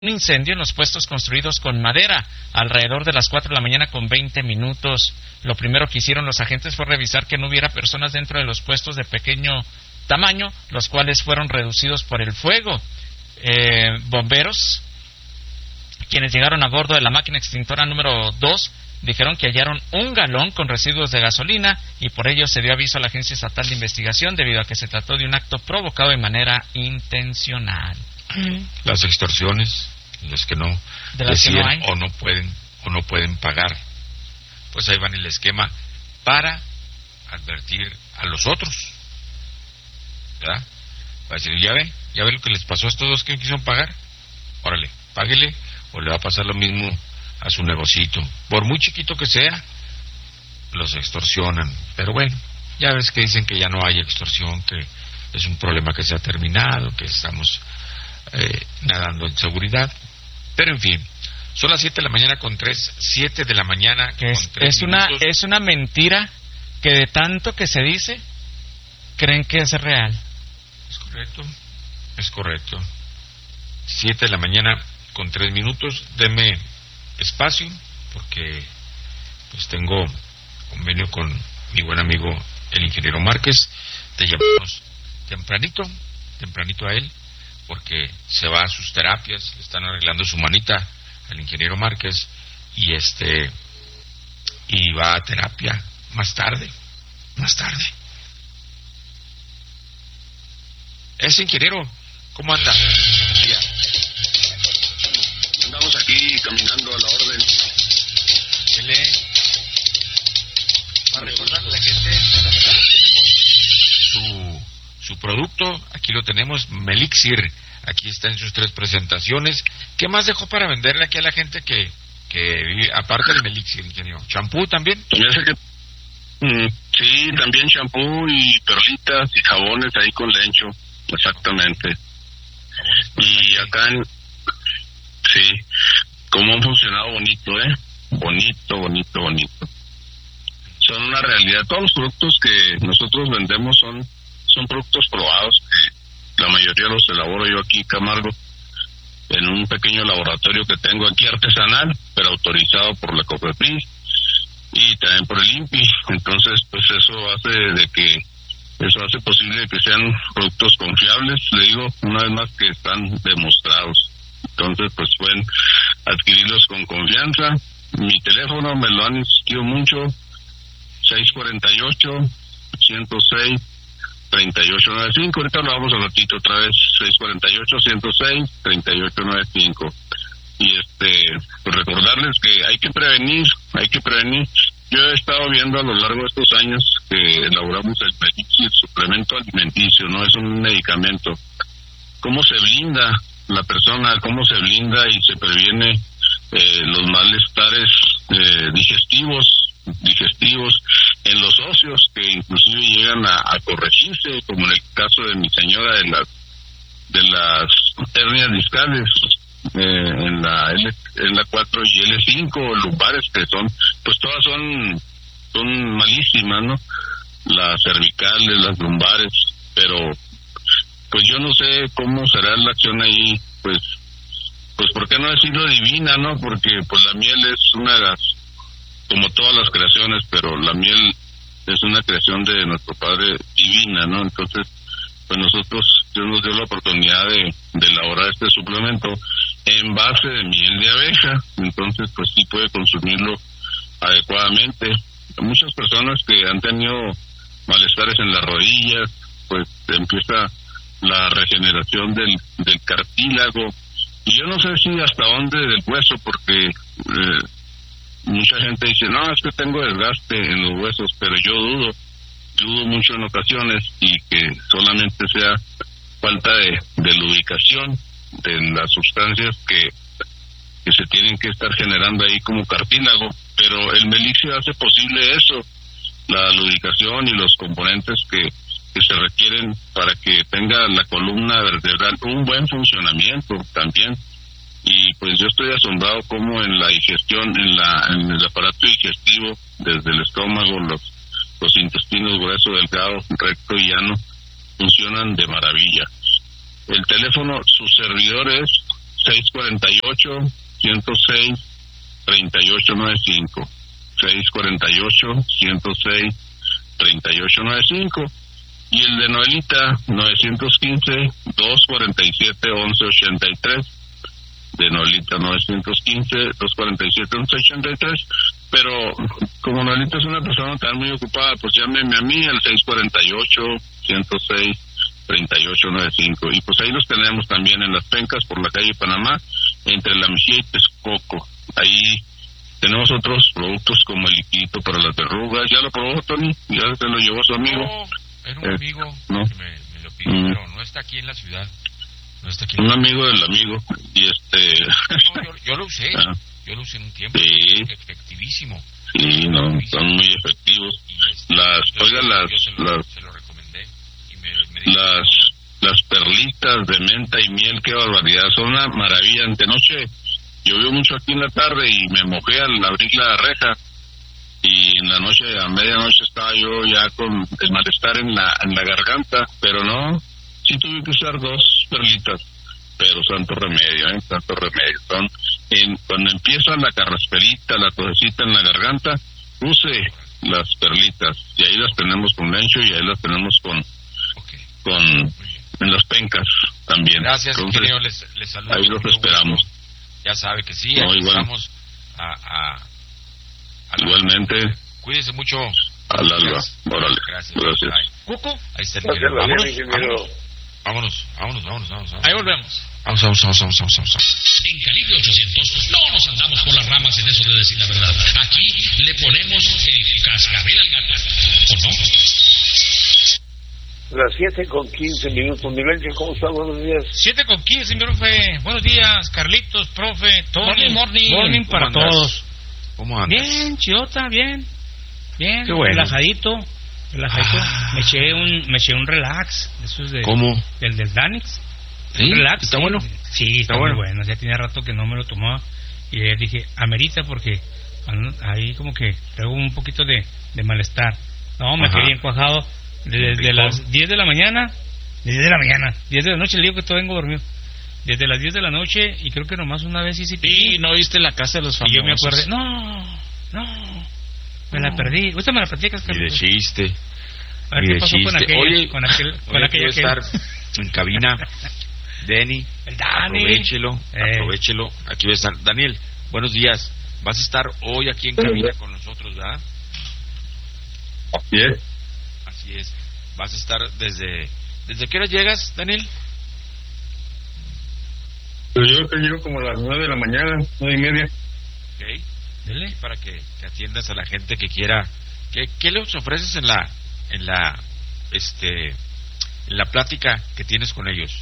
un incendio en los puestos construidos con madera alrededor de las 4 de la mañana con 20 minutos. Lo primero que hicieron los agentes fue revisar que no hubiera personas dentro de los puestos de pequeño tamaño, los cuales fueron reducidos por el fuego. Bomberos, quienes llegaron a bordo de la máquina extintora número 2, dijeron que hallaron un galón con residuos de gasolina y por ello se dio aviso a la Agencia Estatal de Investigación debido a que se trató de un acto provocado de manera intencional. Las extorsiones, los que no deciden no o no pueden pagar, pues ahí van el esquema para advertir a los otros, ¿verdad? Para decir, ya ve lo que les pasó a estos dos que no quisieron pagar, órale, páguele o le va a pasar lo mismo a su negocito, por muy chiquito que sea, los extorsionan. Pero bueno, ya ves que dicen que ya no hay extorsión, que es un problema que se ha terminado, que estamos nadando en seguridad. Pero en fin, son las 7 de la mañana con 7 de la mañana que con 3 minutos. Es una mentira que de tanto que se dice, creen que es real. Es correcto. 7 de la mañana con 3 minutos. Deme espacio, porque pues tengo convenio con mi buen amigo el ingeniero Márquez. Te llamamos tempranito a él, porque se va a sus terapias, le están arreglando su manita al ingeniero Márquez y va a terapia más tarde. Ese ingeniero, ¿cómo anda? Andamos aquí caminando a la orden. Para recordarle a la gente, tenemos su producto, aquí lo tenemos, Melixir, aquí está en sus 3 presentaciones. ¿Qué más dejó para venderle aquí a la gente que aparte del Melixir, ingeniero? ¿Champú también? Sí, también champú y perlitas y jabones ahí con lencho, exactamente. Y acá sí, como han funcionado bonito, bonito. Son una realidad. Todos los productos que nosotros vendemos son productos probados, que la mayoría los elaboro yo aquí en Camargo, en un pequeño laboratorio que tengo aquí artesanal, pero autorizado por la COFEPRIS y también por el INPI. Entonces, pues eso hace posible que sean productos confiables, le digo una vez más, que están demostrados. Entonces, pues pueden adquirirlos con confianza. Mi teléfono me lo han insistido mucho, 648-106-3895. Ahorita lo vamos a ratito otra vez, 648-106-3895. Y pues recordarles que hay que prevenir. Yo he estado viendo a lo largo de estos años que elaboramos el Melixir, suplemento alimenticio, no es un medicamento. ¿Cómo se blinda la persona? ¿Cómo se blinda y se previene los malestares digestivos en los óseos, que inclusive llegan a corregirse, como en el caso de mi señora de las hernias discales, en la 4 y L5, lumbares, que pues todas son malísimas, ¿no? Las cervicales, las lumbares, pero pues yo no sé cómo será la acción ahí, pues porque no ha sido divina, ¿no? Porque pues la miel es una de las, como todas las creaciones, pero la miel es una creación de nuestro Padre divina, ¿no? Entonces, pues Dios nos dio la oportunidad de elaborar este suplemento en base de miel de abeja. Entonces, pues sí puede consumirlo adecuadamente. Muchas personas que han tenido malestares en las rodillas, pues empieza la regeneración del cartílago, y yo no sé si hasta dónde del hueso, porque mucha gente dice, no, es que tengo desgaste en los huesos, pero yo dudo mucho en ocasiones, y que solamente sea falta de lubricación de las sustancias que se tienen que estar generando ahí como cartílago. Pero el Melixir hace posible eso, la lubricación y los componentes que se requieren para que tenga la columna vertebral un buen funcionamiento también. Y pues yo estoy asombrado cómo en la digestión, en el aparato digestivo, desde el estómago, los intestinos grueso, delgado, recto y llano, funcionan de maravilla. El teléfono, su servidor es 648-106-3895. 648-106-3895. Y el de Noelita, 915-247-1183. De Noelita, 915-247-1183. Pero como Noelita es una persona tan muy ocupada, pues llámeme a mí al 648-106-3895. Y pues ahí los tenemos también en Las Pencas, por la calle Panamá, entre La Mejía y Texcoco. Ahí tenemos otros productos como el liquidito para las verrugas. ¿Ya lo probó, Tony? ¿Ya se lo llevó su amigo? No, era un amigo ¿no? que me lo pidió, pero no está aquí en la ciudad. No está aquí. Un amigo del amigo. Y No, yo lo usé. Yo lo usé en un tiempo. Sí. Efectivísimo. Sí, no, son muy efectivos. Y Se lo recomendé. Y me dijo, las perlitas de menta y miel, qué barbaridad, son una maravilla. Antenoche llovió mucho aquí en la tarde y me mojé al abrir la reja, y en la noche, a medianoche, estaba yo ya con el malestar en la garganta, pero no, sí tuve que usar 2 perlitas, pero santo remedio, santo remedio. Cuando empieza la carraspelita, la tosecita en la garganta, use las perlitas, y ahí las tenemos con Lencho, y ahí las tenemos con en Las Pencas también. Gracias, entonces, ingeniero, les saludo. Ahí los esperamos. Ya sabe que sí, No, aquí igual. estamos Igualmente, Cuídese mucho. al alba. Órale. Gracias. Gracias. Bye. Cuco, ahí está el Gracias, ingeniero. ingeniero. Vámonos. Ahí volvemos. Vamos. En Calibre 800 no nos andamos por las ramas en eso de decir la verdad. Aquí le ponemos el cascabel al gato. ¿O no? Las 7:15. Miguel, ¿cómo está? Buenos días. 7:15, mi profe. Buenos días, Carlitos, profe, Tony. Morning para ¿Cómo andas? todos. ¿Cómo andas? Bien, chidota, bien. Bien, Qué bueno. relajadito. Me eché un relax. Eso es ¿Cómo? del Danix. ¿Sí? Relax. ¿Está bueno? Sí, está bueno. muy bueno. Ya tenía rato que no me lo tomaba. Y ayer dije, amerita, porque ahí como que traigo un poquito de malestar. No, me quedé encuajado desde las 10 de la mañana. 10 de la noche, le digo que todavía vengo dormido. Desde las 10 de la noche, y creo que nomás una vez hice pipí. Y no viste La Casa de los Y Famosos. yo me acordé, me la perdí. Ahorita me la platicas, Y Carlos. de chiste. A ver qué pasó con aquella. Oye, con hoy aquella quiero estar en cabina. Denny, El Dani. aprovechelo. Aquí va a estar. Daniel, buenos días. Vas a estar hoy aquí en cabina con nosotros, ¿verdad? Así es. Así es. Vas a estar ¿Desde qué hora llegas, Daniel? Pues yo creo que llego como a las 9 de la mañana, 9:30. Ok. Dele. Para que atiendas a la gente que quiera. ¿Qué les ofreces en la plática que tienes con ellos?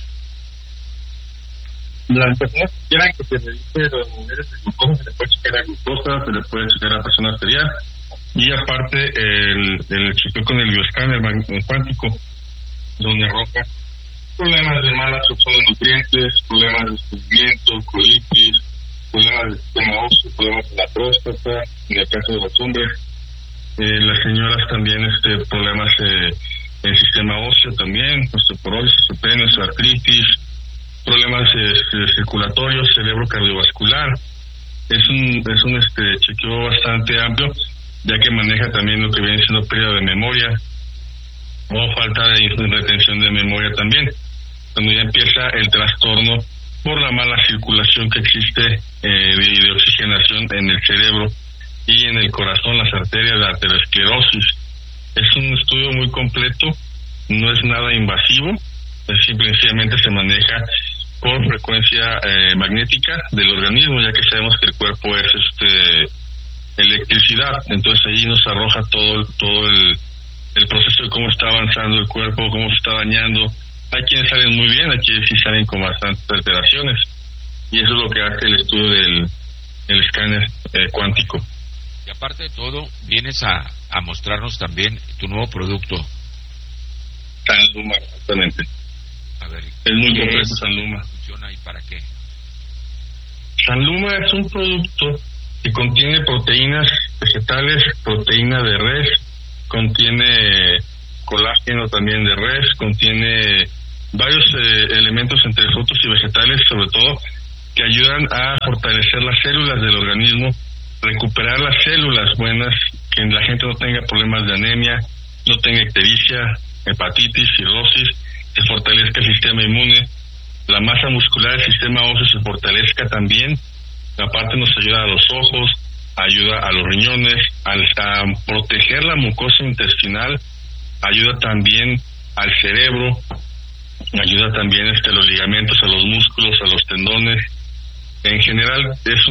Las personas que quieran que se revise los niveles de glucosa, se le puede checar la glucosa, se le puede checar la presión arterial, y aparte el chequeo con el bioescáner cuántico, donde arroja problemas de mala absorción de nutrientes, problemas de estreñimiento, colitis, problemas del sistema óseo, problemas de la próstata, en el caso de los hombres. Las señoras también problemas en el sistema óseo también, osteoporosis, osteopenia, artritis, problemas circulatorios, cerebro cardiovascular. Es un chequeo bastante amplio, ya que maneja también lo que viene siendo pérdida de memoria o falta de retención de memoria también, cuando ya empieza el trastorno por la mala circulación que existe de oxigenación en el cerebro y en el corazón, las arterias, la arteriosclerosis. Es un estudio muy completo, no es nada invasivo, simplemente se maneja por frecuencia magnética del organismo, ya que sabemos que el cuerpo es electricidad. Entonces ahí nos arroja todo el proceso de cómo está avanzando el cuerpo, cómo se está dañando. Hay quienes salen muy bien, hay quienes sí salen con bastantes alteraciones, y eso es lo que hace el estudio del escáner cuántico. Y aparte de todo, vienes a mostrarnos también tu nuevo producto. Sanluma, exactamente. A ver, Es muy ¿qué completo es? Sanluma. ¿Funciona y para qué? Sanluma es un producto que contiene proteínas vegetales, proteína de res, contiene colágeno también de res, contiene varios elementos entre frutos y vegetales, sobre todo, que ayudan a fortalecer las células del organismo, recuperar las células buenas, que la gente no tenga problemas de anemia, no tenga ictericia, hepatitis, cirrosis, se fortalezca el sistema inmune, la masa muscular del sistema óseo se fortalezca también. Aparte nos ayuda a los ojos, ayuda a los riñones, a proteger la mucosa intestinal, ayuda también al cerebro, ayuda también a los ligamentos, a los músculos, a los tendones. En general es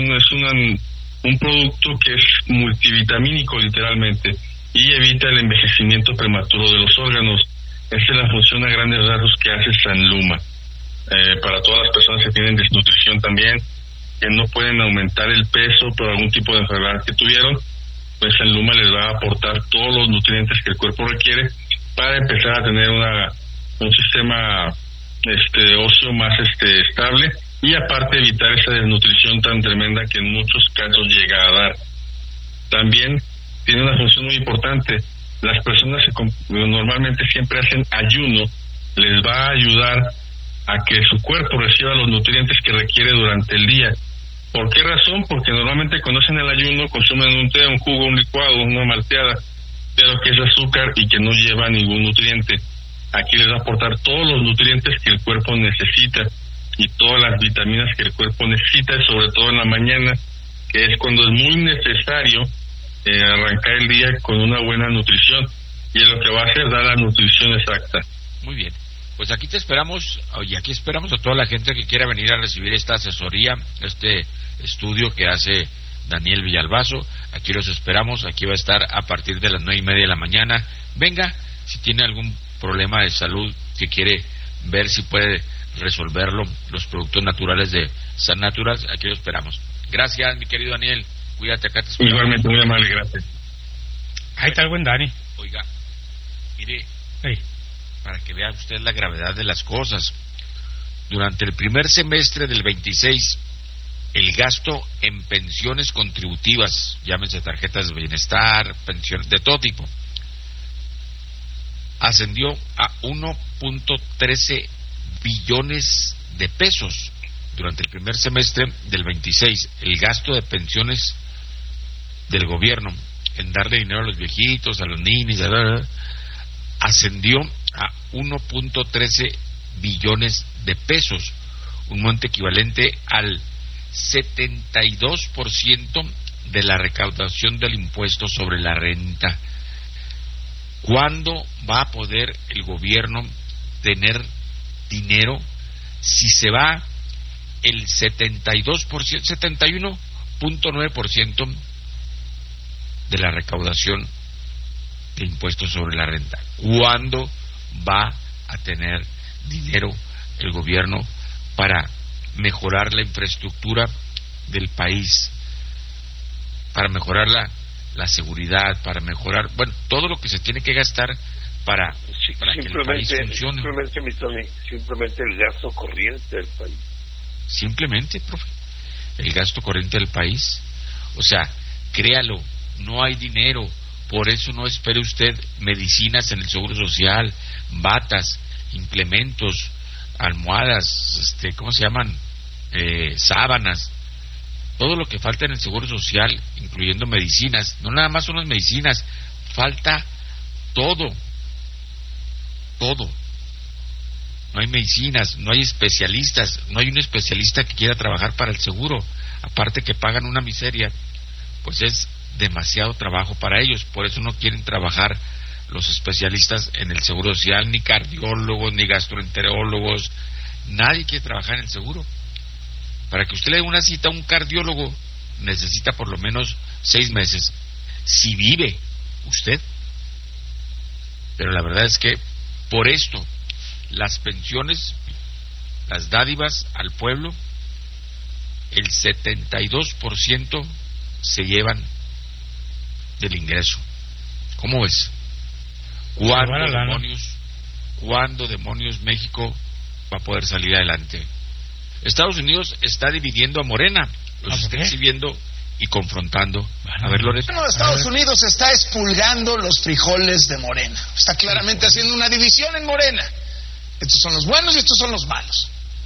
un producto que es multivitamínico literalmente y evita el envejecimiento prematuro de los órganos. Esa es la función a grandes rasgos que hace Sanluma. Para todas las personas que tienen desnutrición también, que no pueden aumentar el peso por algún tipo de enfermedad que tuvieron, pues Sanluma les va a aportar todos los nutrientes que el cuerpo requiere para empezar a tener un sistema óseo más estable, y aparte evitar esa desnutrición tan tremenda que en muchos casos llega a dar. También tiene una función muy importante. Las personas que normalmente siempre hacen ayuno, les va a ayudar a que su cuerpo reciba los nutrientes que requiere durante el día. ¿Por qué razón? Porque normalmente cuando hacen el ayuno consumen un té, un jugo, un licuado, una malteada, pero que es azúcar y que no lleva ningún nutriente. Aquí les va a aportar todos los nutrientes que el cuerpo necesita y todas las vitaminas que el cuerpo necesita, sobre todo en la mañana, que es cuando es muy necesario arrancar el día con una buena nutrición, y es lo que va a hacer dar la nutrición exacta. Muy bien, pues aquí te esperamos, y aquí esperamos a toda la gente que quiera venir a recibir esta asesoría, este estudio que hace Daniel Villalbazo. Aquí los esperamos, aquí va a estar a partir de las 9:30 de la mañana. Venga, si tiene algún problema de salud que quiere ver si puede resolverlo, los productos naturales de San Naturals, aquí lo esperamos. Gracias, mi querido Daniel, cuídate, acá te esperamos. Igualmente, muy amable, gracias. Ahí está el buen Dani. Oiga, mire, Hey. para que vea usted la gravedad de las cosas, durante el primer semestre del 26, el gasto en pensiones contributivas, llámense tarjetas de bienestar, pensiones de todo tipo, ascendió a 1.13 billones de pesos. Durante el primer semestre del 26, el gasto de pensiones del gobierno en darle dinero a los viejitos, a los niños, ascendió a 1.13 billones de pesos, un monto equivalente al 72% de la recaudación del impuesto sobre la renta. ¿Cuándo va a poder el gobierno tener dinero si se va el 72%, 71.9% de la recaudación de impuestos sobre la renta? ¿Cuándo va a tener dinero el gobierno para mejorar la infraestructura del país, para mejorar la seguridad, para mejorar, bueno, todo lo que se tiene que gastar para que el país funcione? Simplemente el gasto corriente del país. Simplemente, profe, el gasto corriente del país. O sea, créalo, no hay dinero, por eso no espere usted medicinas en el Seguro Social, batas, implementos, almohadas, ¿cómo se llaman? Sábanas, todo lo que falta en el Seguro Social, incluyendo medicinas. No nada más son las medicinas, falta todo. No hay medicinas, no hay especialistas, no hay un especialista que quiera trabajar para el seguro, aparte que pagan una miseria, pues es demasiado trabajo para ellos. Por eso no quieren trabajar los especialistas en el Seguro Social, ni cardiólogos, ni gastroenterólogos, nadie quiere trabajar en el seguro. Para que usted le dé una cita a un cardiólogo necesita por lo menos 6 meses, si vive usted. Pero la verdad es que por esto las pensiones, las dádivas al pueblo, el 72% se llevan del ingreso. ¿Cómo ves? ¿Cuándo demonios México va a poder salir adelante? Estados Unidos está dividiendo a Morena, los está exhibiendo y confrontando. A ver, Loreto. Bueno, Estados Unidos está expulgando los frijoles de Morena. Está claramente haciendo una división en Morena. Estos son los buenos y estos son los malos.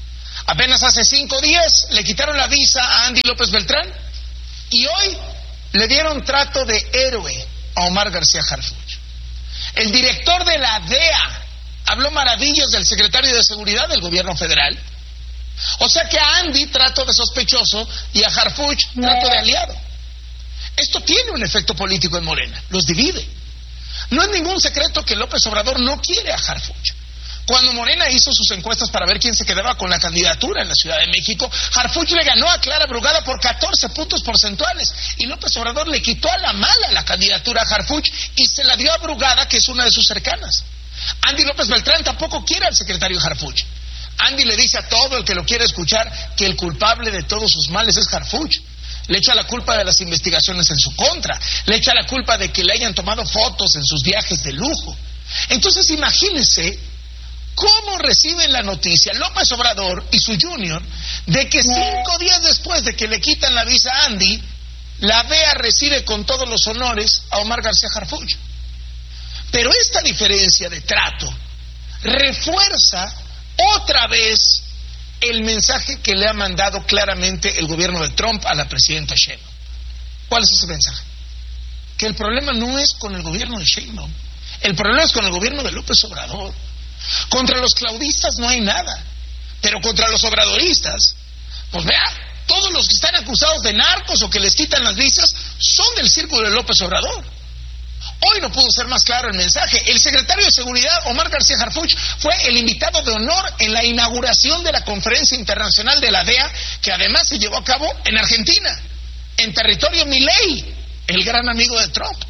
Apenas hace 5 días le quitaron la visa a Andy López Beltrán y hoy le dieron trato de héroe a Omar García Harfuch. El director de la DEA habló maravillas del secretario de Seguridad del gobierno federal. O sea que a Andy trato de sospechoso y a Harfuch trato de aliado. Esto tiene un efecto político en Morena, los divide. No es ningún secreto que López Obrador no quiere a Harfuch. Cuando Morena hizo sus encuestas para ver quién se quedaba con la candidatura en la Ciudad de México, Harfuch le ganó a Clara Brugada por 14 puntos porcentuales y López Obrador le quitó a la mala la candidatura a Harfuch y se la dio a Brugada, que es una de sus cercanas. Andy López Beltrán tampoco quiere al secretario Harfuch. Andy le dice a todo el que lo quiere escuchar que el culpable de todos sus males es Harfuch. Le echa la culpa de las investigaciones en su contra, le echa la culpa de que le hayan tomado fotos en sus viajes de lujo. Entonces imagínense cómo reciben la noticia López Obrador y su junior de que 5 días después de que le quitan la visa a Andy, la DEA recibe con todos los honores a Omar García Harfuch. Pero esta diferencia de trato refuerza otra vez el mensaje que le ha mandado claramente el gobierno de Trump a la presidenta Sheinbaum. ¿Cuál es ese mensaje? Que el problema no es con el gobierno de Sheinbaum, el problema es con el gobierno de López Obrador. Contra los claudistas no hay nada, pero contra los obradoristas, pues vea, todos los que están acusados de narcos o que les quitan las visas son del círculo de López Obrador. Hoy no pudo ser más claro el mensaje. El secretario de Seguridad, Omar García Harfuch, fue el invitado de honor en la inauguración de la Conferencia Internacional de la DEA, que además se llevó a cabo en Argentina, en territorio Milei, el gran amigo de Trump.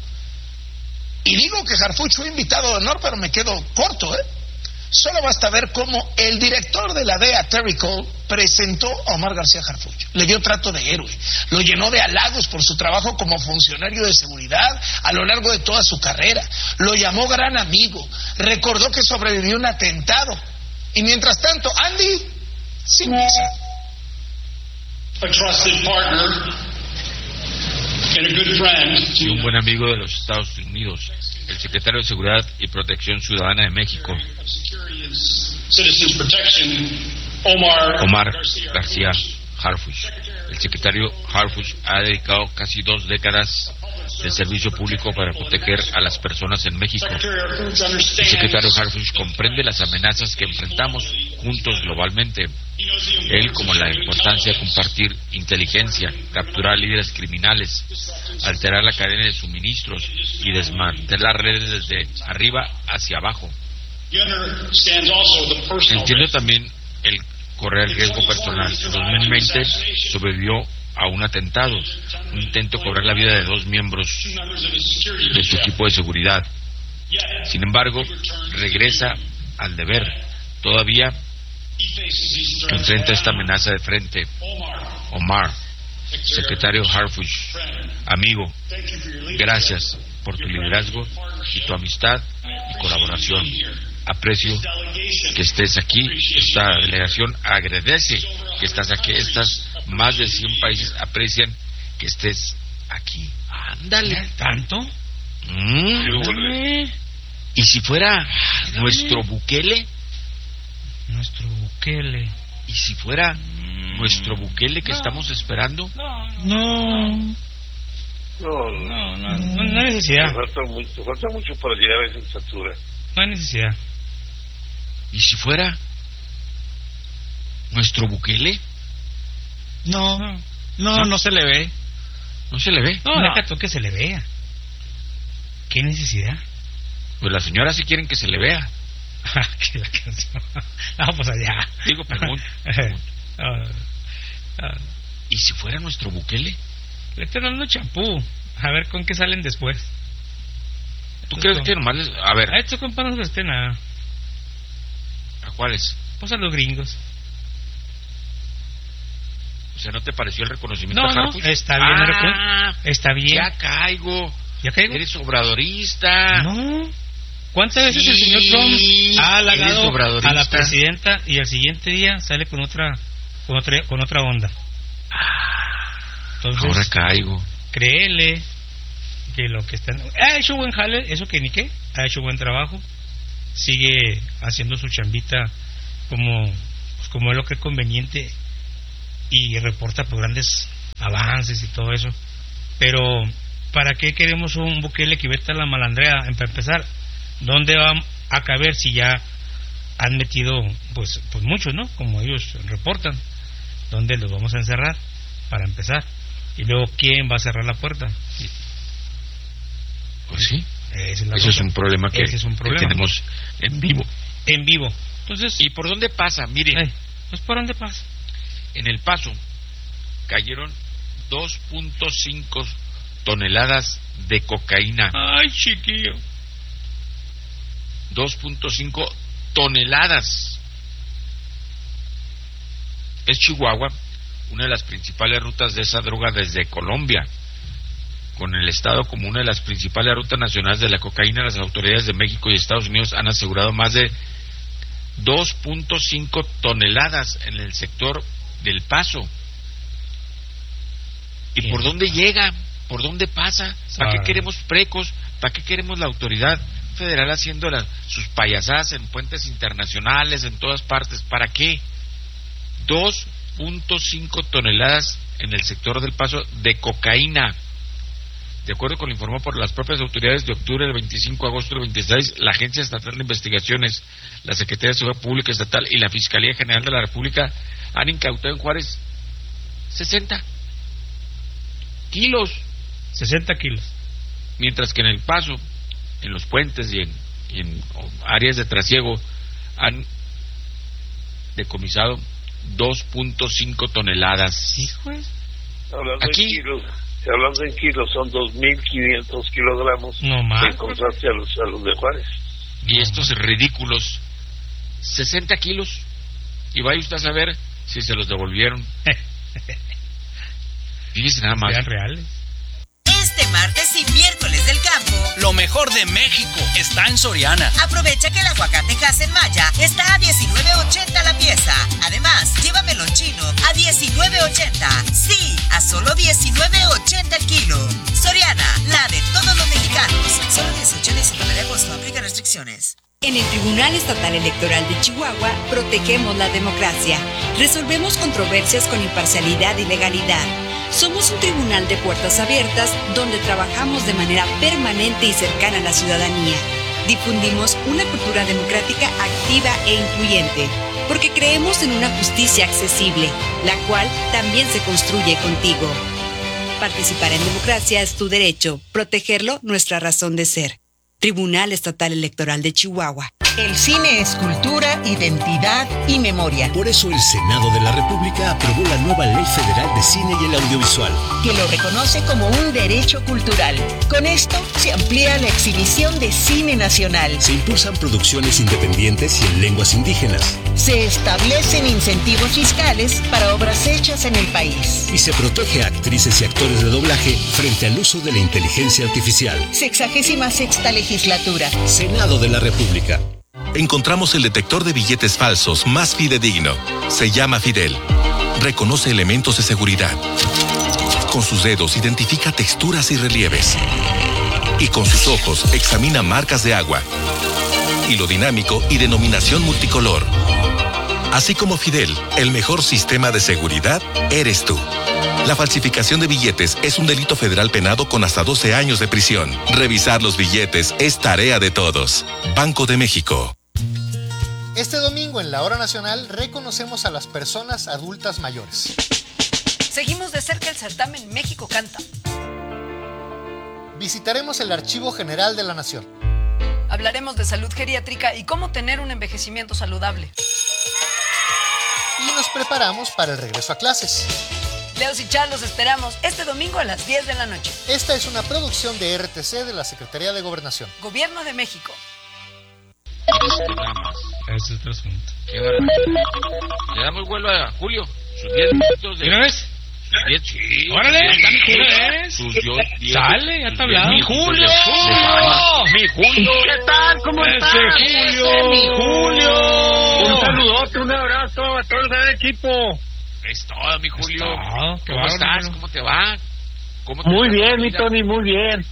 Y digo que Harfuch fue invitado de honor, pero me quedo corto, Solo basta ver cómo el director de la DEA, Terry Cole, presentó a Omar García Harfuch. Le dio trato de héroe, lo llenó de halagos por su trabajo como funcionario de seguridad a lo largo de toda su carrera, lo llamó gran amigo, recordó que sobrevivió un atentado. Y mientras tanto, Andy, sin visa. A trusted partner and a good friend. Y un buen amigo de los Estados Unidos, el secretario de Seguridad y Protección Ciudadana de México, Omar García Harfuch. El secretario Harfuch ha dedicado casi 2 décadas de servicio público para proteger a las personas en México. El secretario Harfuch comprende las amenazas que enfrentamos juntos globalmente. Él, como la importancia de compartir inteligencia, capturar líderes criminales, alterar la cadena de suministros y desmantelar redes desde arriba hacia abajo. Entiendo también el correr el riesgo personal. En 2020 sobrevivió a un atentado, un intento de cobrar la vida de 2 miembros de su equipo de seguridad. Sin embargo, regresa al deber. Todavía enfrenta esta amenaza de frente. Omar, secretario Harfuch, amigo, gracias por tu liderazgo y tu amistad y colaboración. Aprecio que estés aquí. Esta delegación agradece que estás aquí. Estas más de 100 países aprecian que estés aquí. Ándale. ¿Tanto? ¿Y si fuera nuestro Bukele? Nuestro Bukele. ¿Y si fuera nuestro Bukele que estamos esperando? No hay necesidad. Te falta mucho para llegar a esa estatura. No hay necesidad. ¿Y si fuera nuestro Bukele? No se le ve. ¿No se le ve? No, deja tú que se le vea. ¿Qué necesidad? Pues las señoras sí quieren que se le vea. Que la canción. No, pues allá. Digo, pregunto. ¿Y si fuera nuestro Bukele? Le estoy dando champú. A ver con qué salen después. ¿Tú crees que nomás les... A ver. A estos compas no les esté nada. ¿A cuáles? Pues a los gringos. O sea, ¿no te pareció el reconocimiento a No, Harfuch? está bien. Está bien. Ya caigo. ¿Ya caigo? Eres obradorista. No. ¿Cuántas veces el señor Trump ha halagado a la presidenta y al siguiente día sale con otra onda? Entonces, ahora caigo. Créele que lo que están... Ha hecho buen jale, eso que ni qué. Ha hecho buen trabajo. Sigue haciendo su chambita como pues como es lo que es conveniente y reporta por grandes avances y todo eso. Pero ¿para qué queremos un Bukele que vete a la malandrea? Para empezar, ¿dónde va a caber si ya han metido pues muchos, ¿no? Como ellos reportan, ¿dónde los vamos a encerrar? Para empezar, y luego ¿quién va a cerrar la puerta? Pues sí, ese es un problema que tenemos en vivo. Entonces, ¿y por dónde pasa? Miren, pues por dónde pasa. En El Paso cayeron 2.5 toneladas de cocaína. Ay, chiquillo. 2.5 toneladas. Es Chihuahua una de las principales rutas de esa droga desde Colombia, con el estado como una de las principales rutas nacionales de la cocaína. Las autoridades de México y Estados Unidos han asegurado más de 2.5 toneladas en el sector del Paso. ¿Y por dónde llega? ¿Por dónde pasa? ¿Para qué queremos precos? ¿Para qué queremos la autoridad federal haciendo sus payasadas en puentes internacionales, en todas partes? ¿Para qué? 2.5 toneladas en el sector del Paso de cocaína. De acuerdo con lo informado por las propias autoridades, de octubre del 25 a agosto del 26, la Agencia Estatal de Investigaciones, la Secretaría de Seguridad Pública Estatal y la Fiscalía General de la República han incautado en Juárez 60 kilos. 60 kilos. Mientras que en El Paso, en los puentes y en áreas de trasiego, han decomisado 2.5 toneladas. Híjole. Aquí, hablando en kilos, son 2.500 kilogramos. No más. En contraste a los de Juárez. Y estos ridículos 60 kilos. Y vaya usted a saber si se los devolvieron. Fíjese nada más. Sean reales. Este martes y miércoles del campo, lo mejor de México está en Soriana. Aprovecha que el aguacate Hass-en-Maya está a $19.80 la pieza. Además, lleva melón chino a $19.80. Sí, a solo $19.80 el kilo. Soriana, la de todos los mexicanos. Solo 18 y 19 de agosto. Aplica restricciones. En el Tribunal Estatal Electoral de Chihuahua, protegemos la democracia. Resolvemos controversias con imparcialidad y legalidad. Somos un tribunal de puertas abiertas donde trabajamos de manera permanente y cercana a la ciudadanía. Difundimos una cultura democrática activa e incluyente, porque creemos en una justicia accesible, la cual también se construye contigo. Participar en democracia es tu derecho, protegerlo nuestra razón de ser. Tribunal Estatal Electoral de Chihuahua. El cine es cultura, identidad y memoria. Por eso el Senado de la República aprobó la nueva Ley Federal de Cine y el Audiovisual, que lo reconoce como un derecho cultural. Con esto se amplía la exhibición de cine nacional. Se impulsan producciones independientes y en lenguas indígenas. Se establecen incentivos fiscales para obras hechas en el país. Y se protege a actrices y actores de doblaje frente al uso de la inteligencia artificial. 66ª legislatura. Senado de la República. Encontramos el detector de billetes falsos más fidedigno. Se llama Fidel. Reconoce elementos de seguridad. Con sus dedos identifica texturas y relieves. Y con sus ojos examina marcas de agua. Hilo dinámico y denominación multicolor. Así como Fidel, el mejor sistema de seguridad eres tú. La falsificación de billetes es un delito federal penado con hasta 12 años de prisión. Revisar los billetes es tarea de todos. Banco de México. Este domingo en la Hora Nacional reconocemos a las personas adultas mayores. Seguimos de cerca el certamen México Canta. Visitaremos el Archivo General de la Nación. Hablaremos de salud geriátrica y cómo tener un envejecimiento saludable. Y nos preparamos para el regreso a clases. Leos y Char, los esperamos este domingo a las 10 de la noche. Esta es una producción de RTC de la Secretaría de Gobernación. Gobierno de México. Ese es otro asunto. Le damos vuelo a Julio. Sus 10 minutos de... ¿Una vez? Sí. ¡Órale! ¡Sale! ¡Ya está hablando! ¡Mi Julio! ¡Mi Julio! ¿Qué tal? ¿Cómo estás? Julio! ¡Mi Julio! Un saludote, un abrazo a todo el gran equipo. Es todo, mi Julio. ¿Cómo estás? ¿Cómo te va? Muy bien, mi Tony, muy bien.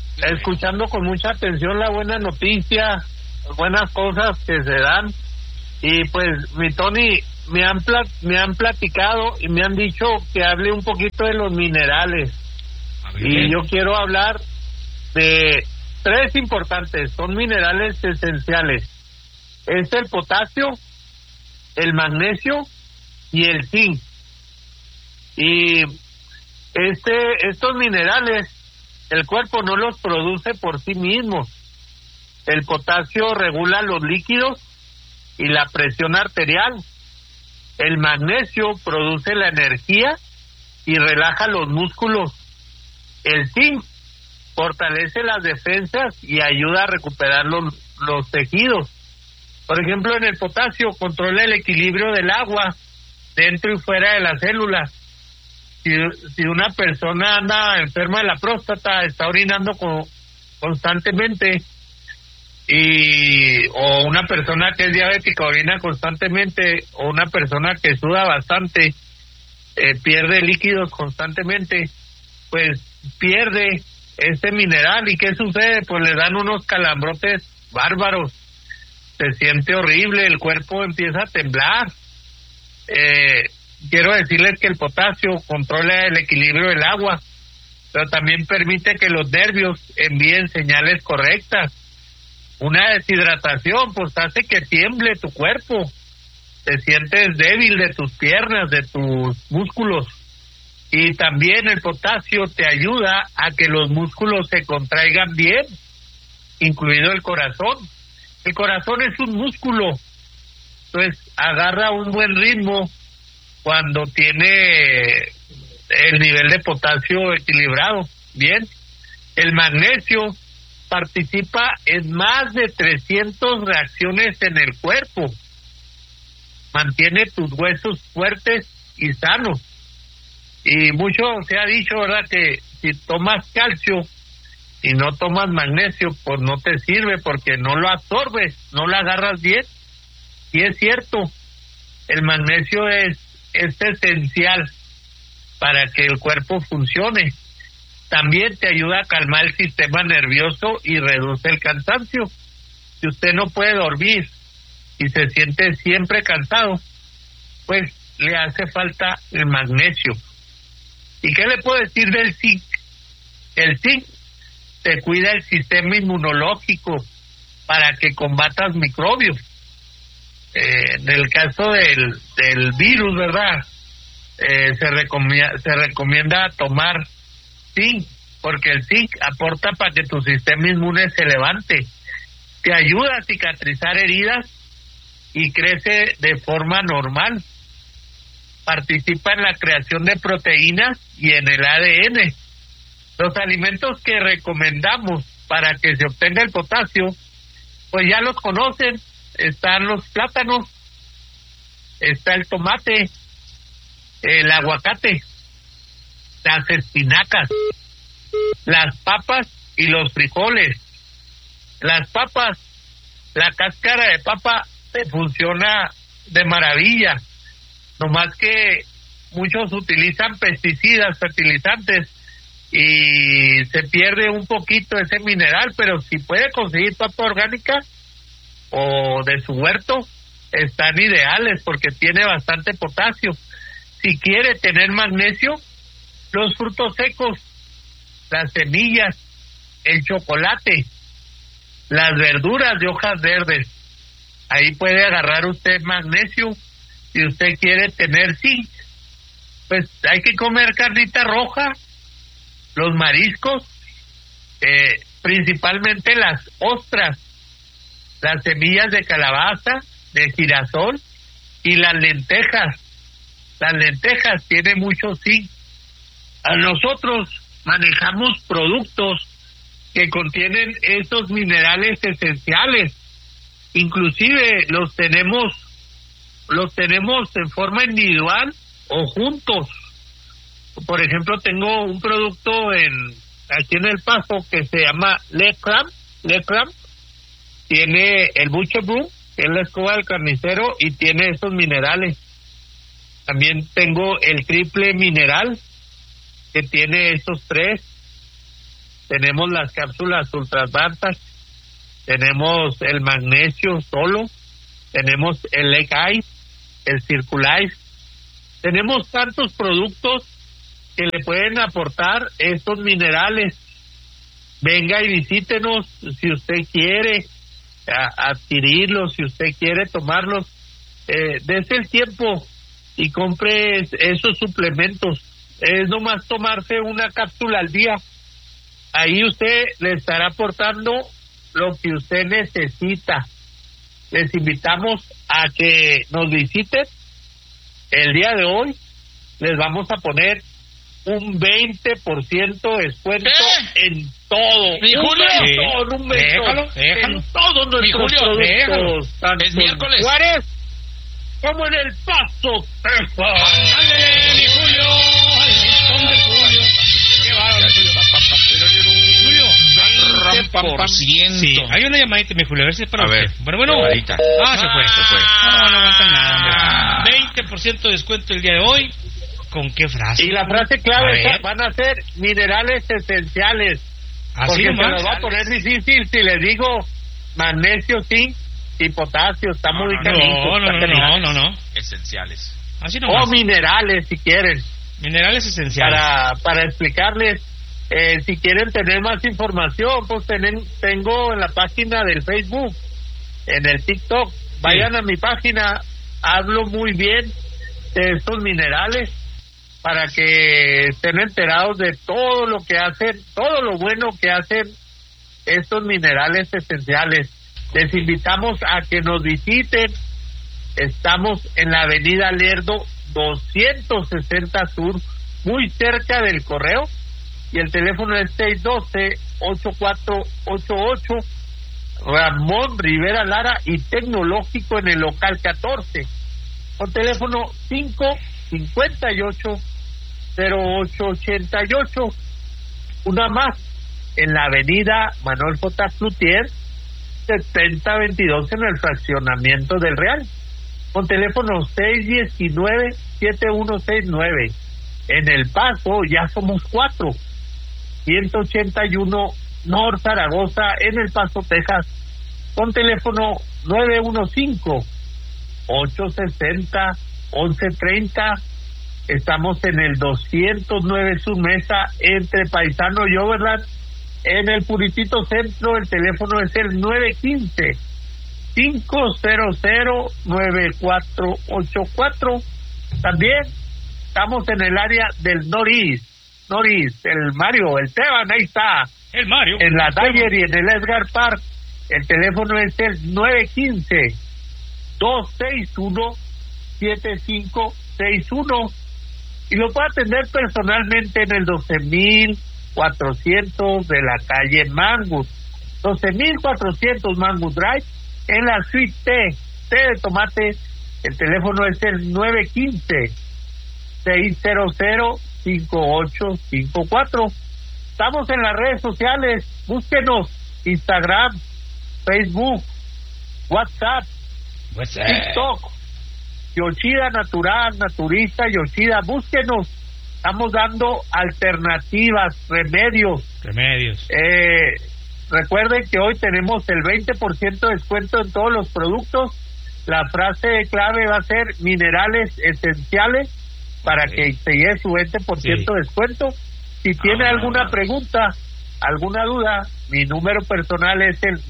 Escuchando con mucha atención la buena noticia, las buenas cosas que se dan Y pues, mi Tony, me han platicado y me han dicho que hable un poquito de los minerales. Y yo quiero hablar de 3 importantes, son minerales esenciales. Es el potasio, el magnesio y el zinc. Y estos minerales, el cuerpo no los produce por sí mismos. El potasio regula los líquidos y la presión arterial. El magnesio produce la energía y relaja los músculos. El zinc fortalece las defensas y ayuda a recuperar los tejidos. Por ejemplo, en el potasio controla el equilibrio del agua dentro y fuera de las células. Si una persona anda enferma de la próstata, está orinando constantemente, o una persona que es diabética orina constantemente, o una persona que suda bastante, pierde líquidos constantemente, pues pierde este mineral. ¿Y qué sucede? Pues le dan unos calambrotes bárbaros, se siente horrible, el cuerpo empieza a temblar. Quiero decirles que el potasio controla el equilibrio del agua, pero también permite que los nervios envíen señales correctas. Una deshidratación pues hace que tiemble tu cuerpo, te sientes débil de tus piernas, de tus músculos. Y también el potasio te ayuda a que los músculos se contraigan bien, incluido el corazón. El corazón es un músculo, entonces agarra un buen ritmo cuando tiene el nivel de potasio equilibrado. Bien, el magnesio participa en más de 300 reacciones en el cuerpo. Mantiene tus huesos fuertes y sanos. Y mucho se ha dicho, ¿verdad?, que si tomas calcio y no tomas magnesio, pues no te sirve porque no lo absorbes, no lo agarras bien. Y es cierto, el magnesio es esencial para que el cuerpo funcione. También te ayuda a calmar el sistema nervioso y reduce el cansancio. Si usted no puede dormir y se siente siempre cansado, pues le hace falta el magnesio. ¿Y qué le puedo decir del zinc? El zinc te cuida el sistema inmunológico para que combatas microbios. En el caso del virus, ¿verdad? Se recomienda tomar zinc, porque el zinc aporta para que tu sistema inmune se levante, te ayuda a cicatrizar heridas y crece de forma normal. Participa en la creación de proteínas y en el ADN. Los alimentos que recomendamos para que se obtenga el potasio, pues ya los conocen. Están los plátanos, está el tomate, el aguacate, las espinacas, las papas y los frijoles. Las papas, la cáscara de papa funciona de maravilla, nomás que muchos utilizan pesticidas, fertilizantes, y se pierde un poquito ese mineral, pero si puede conseguir papa orgánica o de su huerto, están ideales porque tiene bastante potasio. Si quiere tener magnesio, los frutos secos, las semillas, el chocolate, las verduras de hojas verdes, ahí puede agarrar usted magnesio. Si usted quiere tener zinc, pues hay que comer carnita roja, los mariscos, principalmente las ostras, las semillas de calabaza, de girasol y las lentejas. Las lentejas tienen mucho zinc. A nosotros manejamos productos que contienen estos minerales esenciales. Aquí los tenemos en forma individual o juntos. Por ejemplo, tengo un producto aquí en El Paso que se llama Lecram. Tiene el Butcher Broom, que es la escoba del carnicero, y tiene estos minerales. También tengo el triple mineral, que tiene estos 3. Tenemos las cápsulas Ultra Advantage, tenemos el magnesio solo, tenemos el Leg Ice, el Circulife. Tenemos tantos productos que le pueden aportar estos minerales. Venga y visítenos si usted quiere adquirirlos, si usted quiere tomarlos. Dese el tiempo y compre esos suplementos. Es nomás tomarse una cápsula al día. Ahí usted le estará aportando lo que usted necesita. Les invitamos a que nos visiten. El día de hoy les vamos a poner un 20% de descuento en todo. Mi Julio, en todos nuestros productos. Tanto es miércoles. En Juárez como en El Paso, Texas. ¡Ándale, mi Julio! ¿Dónde Julio? ¡Qué bárbaro, Julio! Sí, hay una llamadita, mi Julio, a ver si es para usted. Bueno. Llamadita. Se fue. No aguantan nada, hombre. 20% de descuento el día de hoy. ¿Con qué frase? Y la frase clave van a ser minerales esenciales. Así porque se los va a poner difícil si les digo magnesio, zinc y potasio. Está muy caliente. No. Esenciales. Así nomás. O minerales, si quieren. Minerales esenciales. Para explicarles, si quieren tener más información, pues tengo en la página del Facebook, en el TikTok. Vayan a mi página, hablo muy bien de estos minerales para que estén enterados de todo lo que hacen, todo lo bueno que hacen estos minerales esenciales. Les invitamos a que nos visiten. Estamos en la avenida Lerdo 260 Sur, muy cerca del Correo, y el teléfono es 612-8488, Ramón Rivera Lara, y Tecnológico en el local 14, con teléfono 558-0888. Una más, en la avenida Manuel J. Cloutier 7022, en el fraccionamiento del Real, con teléfono 619-7169. En El Paso ya somos 4, 181 North Zaragoza, en El Paso, Texas, con teléfono 915-860-1130. Estamos en el 209 Sur Mesa, entre Paisano y Overland. En el Puritito Centro el teléfono es el 915-500-9484. También estamos en el área del Norris, el Mario, el Teban, ahí está. El Mario. En la Dyer y en el Edgar Park, el teléfono es el 915-261-7561. Y lo puede atender personalmente en el 12,400 de la calle Mangus, 12,400 Mangus Drive, en la suite té de tomate. El teléfono es el 915-600-5854. Estamos en las redes sociales, búsquenos: Instagram, Facebook, WhatsApp, TikTok, Yoshida Natural, Naturista Yoshida. Búsquenos, estamos dando alternativas, remedios. Recuerden que hoy tenemos el 20% de descuento en todos los productos. La frase clave va a ser minerales esenciales, para que se lleve su 20% de descuento. Si tiene alguna pregunta, alguna duda, mi número personal es el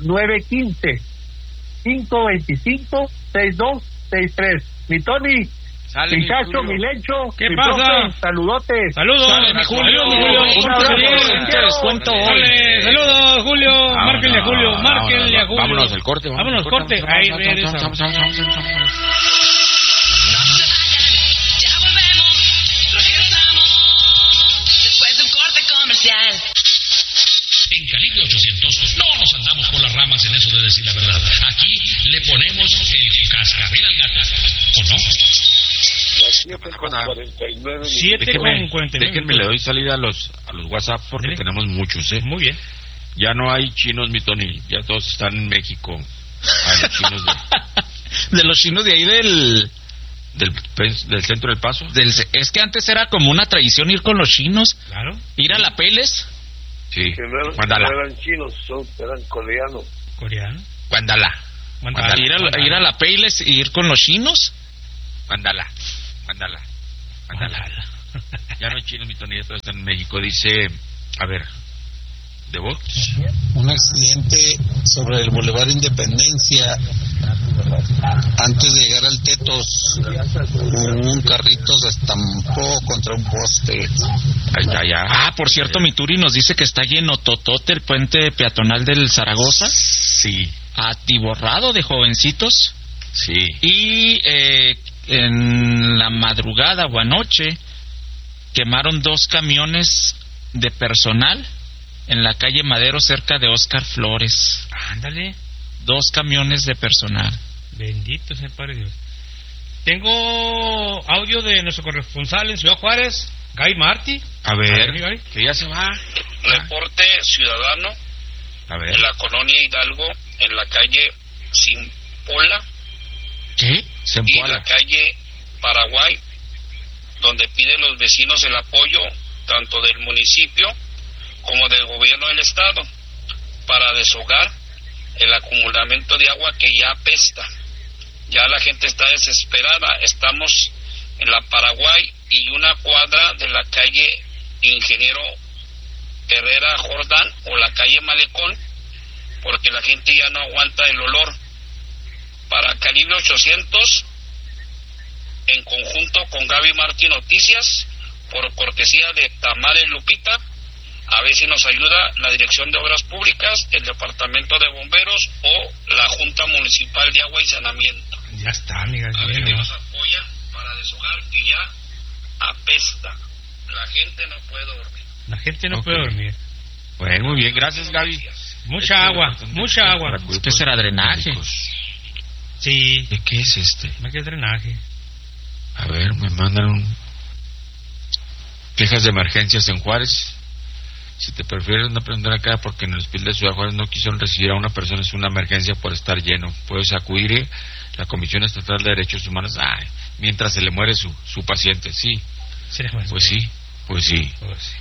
915-525-6263. Mi Tony, mi Chacho, mi Lencho, ¿qué mi pasa? profe, saludotes. Saludos, mi Julio. Descuento hoy. Saludos, Julio. Márquenle a Julio, Julio. Vámonos al corte. Vámonos, corte. Ahí regresamos. En Calibre 800 no nos andamos por las ramas en eso de decir la verdad. Aquí le ponemos el cascabel al gato, ¿o no? 7:49. Déjenme, le doy salida a los WhatsApp porque tenemos muchos, Muy bien. Ya no hay chinos, mi Tony, ya todos están en México. Hay chinos de los chinos de ahí del centro del Paso. Es que antes era como una tradición ir con los chinos. Claro. Ir a la Peles. Sí. Que no eran chinos, eran coreanos. ¿Coreano? Guandala. Ir a la Payless y ir con los chinos. Mándala. Ya no hay chinos, mi Tony, todo está en México. Dice, a ver, ¿de Vox? Un accidente sobre el Boulevard Independencia. Antes de llegar al Tetos, un carrito se estampó contra un poste. Ah, por cierto, mi Turi nos dice que está lleno totote el puente peatonal del Zaragoza. Sí. Atiborrado de jovencitos. Sí. Y en la madrugada o anoche quemaron 2 camiones de personal en la calle Madero cerca de Óscar Flores. Ándale. 2 camiones de personal. Bendito sea el Padre Dios. Tengo audio de nuestro corresponsal en Ciudad Juárez, Guy Martí. A ver, que ya se va. Reporte ciudadano. A ver. En la colonia Hidalgo, en la calle Simpola. ¿Qué? Y la calle Paraguay, donde piden los vecinos el apoyo tanto del municipio como del gobierno del estado para deshogar el acumulamiento de agua que ya apesta. Ya la gente está desesperada. Estamos en la Paraguay y una cuadra de la calle Ingeniero Herrera Jordán o la calle Malecón, porque la gente ya no aguanta el olor. Para Calibre 800, en conjunto con Gaby Martí Noticias, por cortesía de Tamara Lupita, a ver si nos ayuda la Dirección de Obras Públicas, el Departamento de Bomberos o la Junta Municipal de Agua y Saneamiento. Ya está, amiga. A ver que nos apoyan para deshogar, que ya apesta. La gente no puede dormir. La gente no puede dormir. Bueno, muy bien, gracias, Gaby. Mucha agua. ¿Qué será drenaje? Sí. ¿De qué es este? ¿Qué es drenaje? A ver, me mandan quejas de emergencias en Juárez. Si te prefieres una pregunta acá, porque en el hospital de Ciudad Juárez no quisieron recibir a una persona, es una emergencia por estar lleno. Puedes acudir a la Comisión Estatal de Derechos Humanos mientras se le muere su paciente. Sí. Pues sí.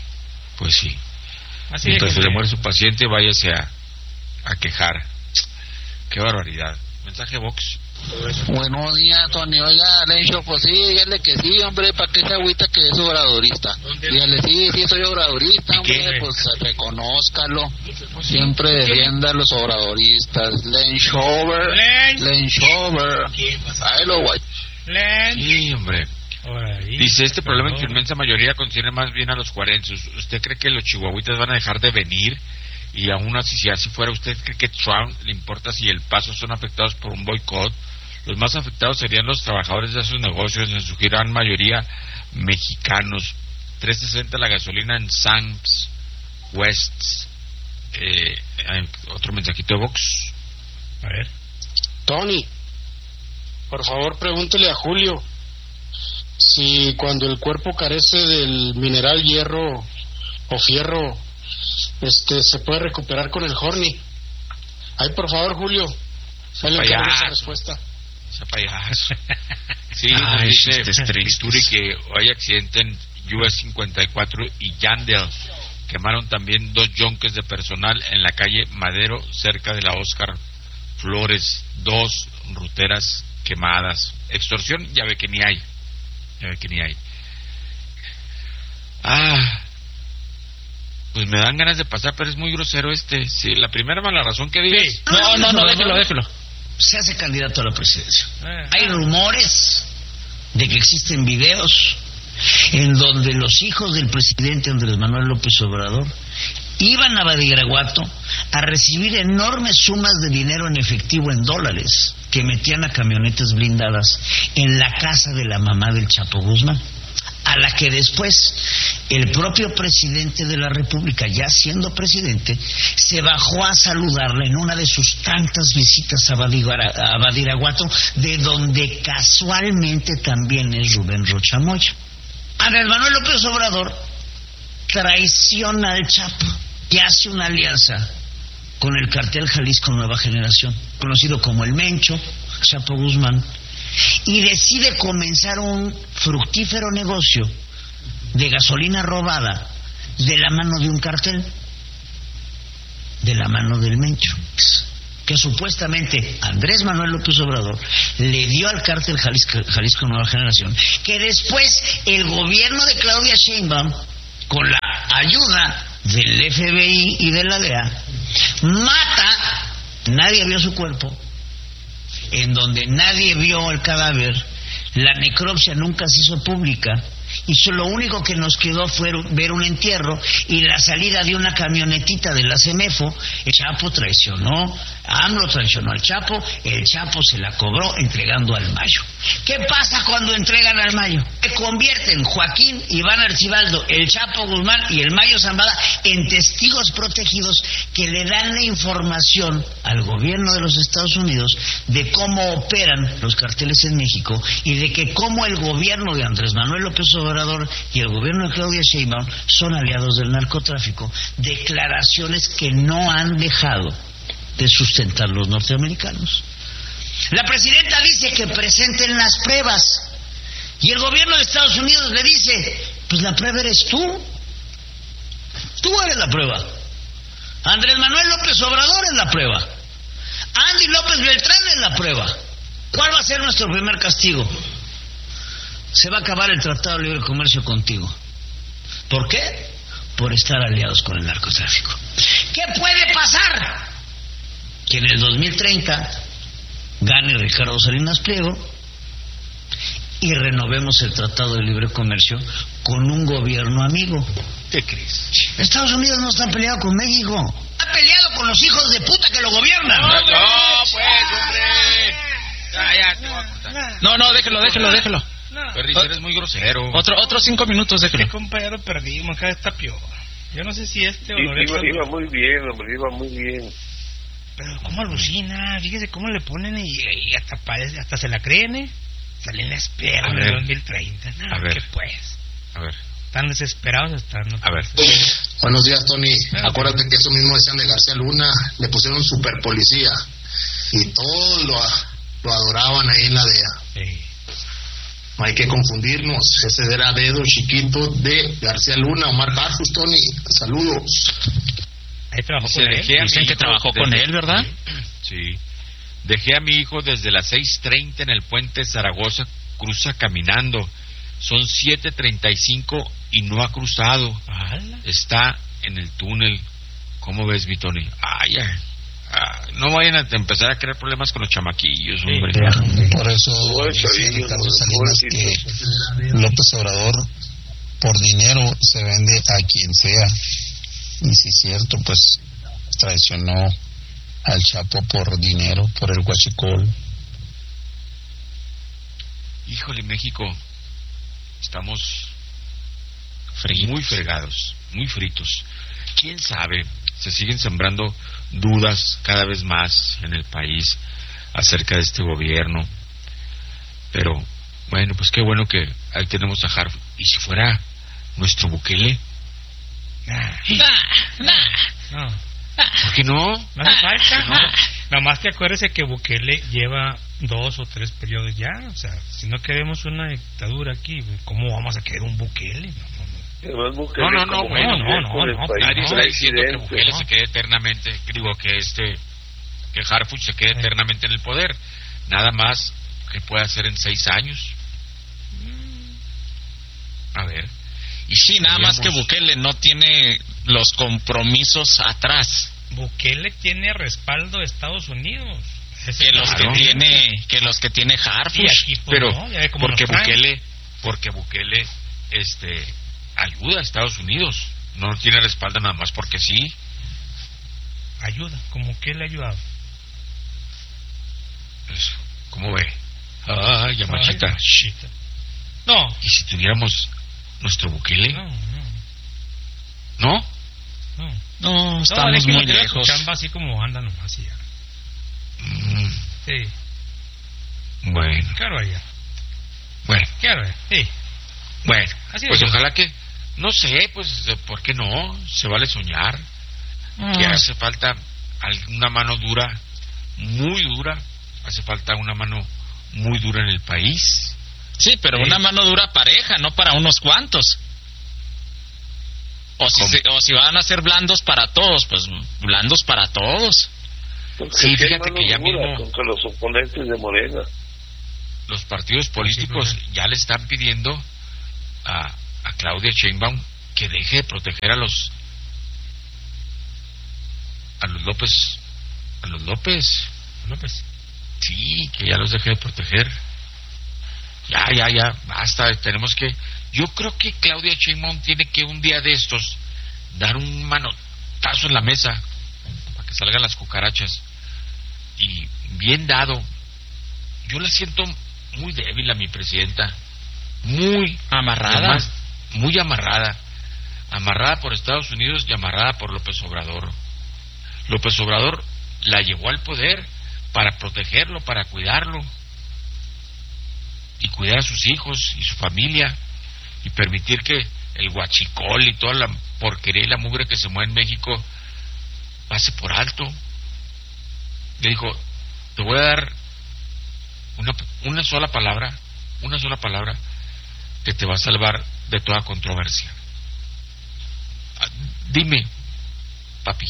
Mientras se le muere su paciente, váyase a quejar. Qué barbaridad. Mensaje Vox. Buenos días, Tony. Oiga, Lencho, pues sí, dígale que sí, hombre, para que se agüita que es obradorista. Dígale, sí, soy obradorista, hombre, pues reconózcalo. Siempre defienda a los obradoristas. Lenchover. Ahí lo guay. Sí, hombre. Dice, este problema en que inmensa mayoría contiene más bien a los juarenses. ¿Usted cree que los chihuahuitas van a dejar de venir? Y aún así, si así fuera, ¿usted cree que Trump le importa si El Paso son afectados por un boicot? Los más afectados serían los trabajadores de esos negocios, en su gran mayoría mexicanos. 3.60 la gasolina en Sam's West. Otro mensajito de Vox. A ver. Tony, por favor pregúntele a Julio si cuando el cuerpo carece del mineral hierro o fierro, se puede recuperar con el Horny. Ay, por favor, Julio, ahí le encargo esa respuesta. Ese payaso. Sí, nos dice Turi que hay accidente en US 54 y Yandel. Quemaron también 2 yonques de personal en la calle Madero, cerca de la Óscar Flores. 2 ruteras quemadas. Extorsión, ya ve que ni hay. Pues me dan ganas de pasar, pero es muy grosero sí, la primera mala razón que digas. Sí. No, déjelo. Se hace candidato a la presidencia. Hay rumores de que existen videos en donde los hijos del presidente Andrés Manuel López Obrador iban a Badiraguato a recibir enormes sumas de dinero en efectivo en dólares que metían a camionetas blindadas en la casa de la mamá del Chapo Guzmán, a la que después el propio presidente de la República, ya siendo presidente, se bajó a saludarla en una de sus tantas visitas a Badiraguato, de donde casualmente también es Rubén Rocha Moya. Andrés Manuel López Obrador traiciona al Chapo y hace una alianza con el cartel Jalisco Nueva Generación, conocido como el Mencho, Chapo Guzmán, y decide comenzar un fructífero negocio de gasolina robada de la mano de un cartel, de la mano del Mencho. que supuestamente Andrés Manuel López Obrador le dio al cártel Jalisco Nueva Generación, que después el gobierno de Claudia Sheinbaum, con la ayuda del FBI y de la DEA, mata, nadie vio su cuerpo, en donde nadie vio el cadáver, la necropsia nunca se hizo pública, y lo único que nos quedó fue ver un entierro y la salida de una camionetita de la CEMEFO. El Chapo traicionó, AMLO traicionó al Chapo, el Chapo se la cobró entregando al Mayo. ¿Qué pasa cuando entregan al Mayo? Se convierten Joaquín, Iván Archibaldo, el Chapo Guzmán y el Mayo Zambada en testigos protegidos que le dan la información al gobierno de los Estados Unidos de cómo operan los carteles en México y de que cómo el gobierno de Andrés Manuel López Obrador y el gobierno de Claudia Sheinbaum son aliados del narcotráfico. Declaraciones que no han dejado de sustentar los norteamericanos. La presidenta dice que presenten las pruebas y el gobierno de Estados Unidos le dice, pues la prueba eres tú. Tú eres la prueba. Andrés Manuel López Obrador es la prueba. Andy López Beltrán es la prueba. ¿Cuál va a ser nuestro primer castigo? Se va a acabar el Tratado de Libre Comercio contigo. ¿Por qué? Por estar aliados con el narcotráfico. ¿Qué puede pasar? Que en el 2030 gane Ricardo Salinas Pliego y renovemos el Tratado de Libre Comercio con un gobierno amigo. ¿Qué crees? Estados Unidos no está peleado con México, está peleado con los hijos de puta que lo gobiernan. No, pues, hombre. No, déjelo. Perry, eres muy grosero. Otros 5 minutos, déjelo. ¿Qué compañero perdimos? Acá está peor. Yo no sé si este o iba muy bien, hombre, iba muy bien. Pero cómo alucina, fíjese cómo le ponen y hasta se la creen, ¿eh? Salinas Pliego en el 2030. No, a ver. ¿qué pues? A ver. Están desesperados hasta no. A ver. Buenos días, Tony. Acuérdate que eso mismo decían de García Luna, le pusieron super policía y todos lo adoraban ahí en la DEA. Sí. No hay que confundirnos, ese era dedo chiquito de García Luna, Omar Harfus, Tony. Saludos. Ahí trabajó con él. Dicen que trabajó con él, ¿verdad? Sí. Dejé a mi hijo desde las 6:30 en el puente Zaragoza, cruza caminando. Son 7:35 y no ha cruzado. ¡Hala! Está en el túnel. ¿Cómo ves, mi Tony? No vayan a empezar a crear problemas con los chamaquillos, hombre. Por eso dice Ricardo Salinas que López Obrador por dinero se vende a quien sea. Y si es cierto, pues traicionó al Chapo por dinero, por el huachicol. Híjole, México, estamos muy fregados, muy fritos. ¿Quién sabe? Se siguen sembrando dudas cada vez más en el país acerca de este gobierno. Pero, bueno, pues qué bueno que ahí tenemos a Harfuch. ¿Y si fuera nuestro Bukele? No. ¿Por qué no? No hace falta. Nomás que acuérdese que Bukele lleva 2 o 3 periodos ya. O sea, si no queremos una dictadura aquí, ¿cómo vamos a querer un Bukele? No, nadie está diciendo que Bukele se quede eternamente, que Harfuch se quede eternamente en el poder. Nada más que puede hacer en 6 años. A ver. Y sí, nada más que Bukele no tiene los compromisos atrás. Bukele tiene respaldo de Estados Unidos. Que los que tiene Harfuch. Aquí, pues, pero ¿no? porque Bukele ayuda a Estados Unidos, no tiene respaldo nada más porque sí. Ayuda, como que le ha ayudado. Pues, ¿cómo ve? Yamachita. No. ¿Y si tuviéramos nuestro Bukele? ¿No? No, estamos muy lejos. Chamba así como anda nomás y ya. Sí. Bueno. Claro, allá. Bueno. Claro, sí. Bueno, así pues es. ojalá que, no sé, pues, ¿por qué no? Se vale soñar. Que hace falta una mano dura, muy dura. Hace falta una mano muy dura en el país. Sí, pero una mano dura pareja, no para unos cuantos. O si van a ser blandos para todos, pues blandos para todos. Sí, fíjate que ya mismo contra los oponentes de Morena. Los partidos políticos ya le están pidiendo a Claudia Sheinbaum que deje de proteger a los López. Sí, que ya los deje de proteger. Ya, basta, tenemos que... Yo creo que Claudia Sheinbaum tiene que un día de estos dar un manotazo en la mesa para que salgan las cucarachas. Y bien dado. Yo la siento muy débil a mi presidenta. Muy amarrada. Además, muy amarrada. Amarrada por Estados Unidos y amarrada por López Obrador. López Obrador la llevó al poder para protegerlo, para cuidarlo. Y cuidar a sus hijos y su familia. Y permitir que el huachicol y toda la porquería y la mugre que se mueve en México pase por alto. Le dijo, te voy a dar una sola palabra que te va a salvar de toda controversia. Dime, papi.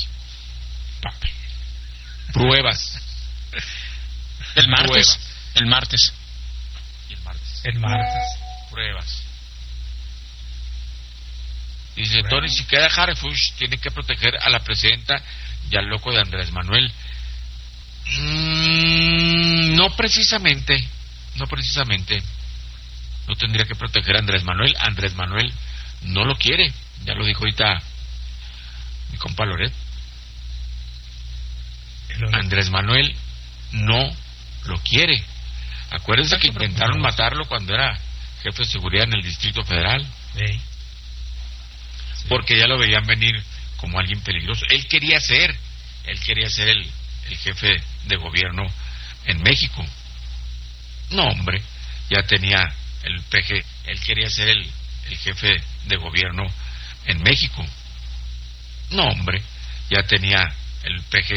Pruebas. El martes. Pruebas. El martes. Pruebas. Dice, Tony, si queda Harfuch, tiene que proteger a la presidenta y al loco de Andrés Manuel. No precisamente. No tendría que proteger a Andrés Manuel. Andrés Manuel no lo quiere. Ya lo dijo ahorita mi compa Loret. Andrés Manuel no lo quiere. Acuérdense que intentaron matarlo cuando era jefe de seguridad en el Distrito Federal. Sí. Porque ya lo veían venir como alguien peligroso. Él quería ser el jefe de gobierno en México. No, hombre, ya tenía el PG. Él quería ser el jefe de gobierno en México. No, hombre, ya tenía el PG.